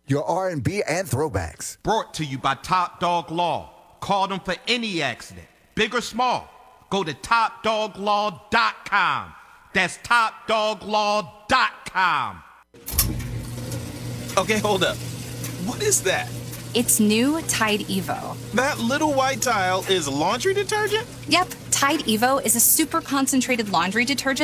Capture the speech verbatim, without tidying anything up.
your R and B and throwbacks. Brought to you by Top Dog Law. Call them for any accident, big or small. Go to top dog law dot com. That's top dog law dot com. Okay, hold up. What is that? It's new Tide Evo. That little white tile is laundry detergent? Yep, Tide Evo is a super concentrated laundry detergent